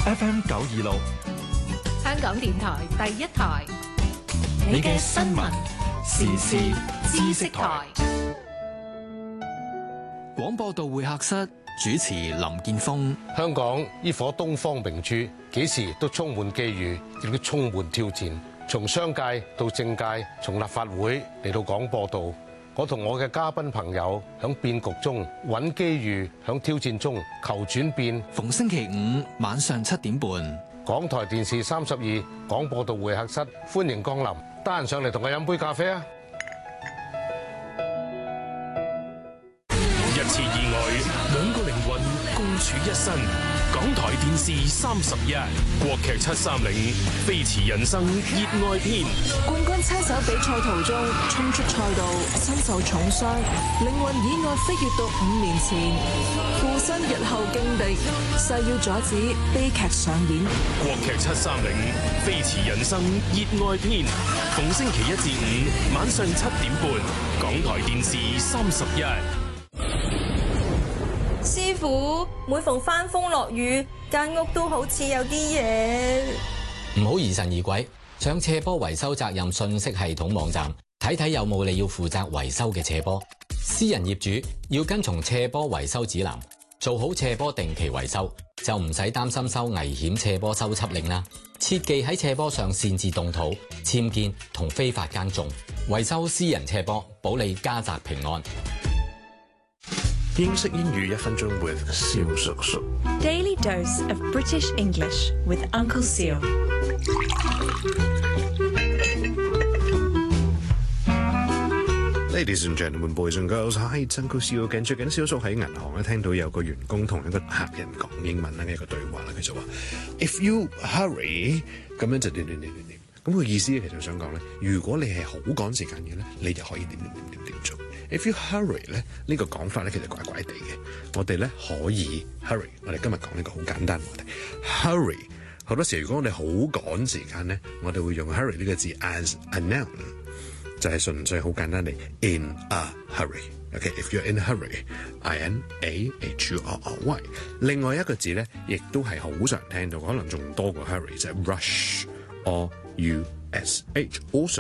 FM 926， 香港電台第一台， 你嘅新聞時事知識台。 廣播道會客室主持林建峰。 香港呢顆東方明珠，幾時都充滿機遇，亦都充滿挑戰。從商界到政界，從立法會嚟到廣播道，我同我嘅嘉賓朋友響變局中揾機遇，響挑戰中求轉變。 逢星期五晚上7點半， 港台電視32廣播道會客室，歡迎光臨，得閒上嚟同我飲杯咖啡啊！ 一次意外，兩個靈魂共處一身。港台電視31，國劇730，飛馳人生熱愛篇。 冠軍車手比賽途中衝出賽道，身受重傷，靈魂意外飛越到5年前，附身日後勁敵，誓要阻止悲劇上演。 國劇730，飛馳人生熱愛篇，逢星期1至5晚上7點半，港台電視31。 師傅，每逢翻風落雨，間屋都好似有啲嘢。 唔好疑神疑鬼，上斜坡維修責任信息系統網站睇睇有冇你要負責維修嘅斜坡。私人業主要跟從斜坡維修指南，做好斜坡定期維修，就唔使擔心收危險斜坡修葺令啦。切忌喺斜坡上擅自動土、僭建同非法耕種。維修私人斜坡，保你家宅平安。 英式英語1分鐘 with 蕭叔叔。 Daily dose of British English with Uncle Seal。 Ladies and gentlemen, boys and girls, hi, it's Uncle Seal。最近蕭叔喺銀行咧聽到有個員工同一個客人講英文嘅一個對話啦，佢就話 ：If you hurry， 咁樣就點。咁佢意思其實想講咧，如果你係好趕時間嘅咧，你就可以點做。If you hurry 咧，呢個講法咧其實怪怪地嘅。我哋咧可以 hurry， 我哋今日講呢個好簡單。我哋 hurry 好多時，如果我哋好趕時間咧，我哋會用 hurry 呢個字 as a noun， 就係純粹好簡單地 in a hurry。OK，if you're in a hurry，I-N-A-H-U-R-R-Y。另外一個字咧，亦都係好常聽到，可能仲多過 hurry，就係 rush，R-U-S-H。Also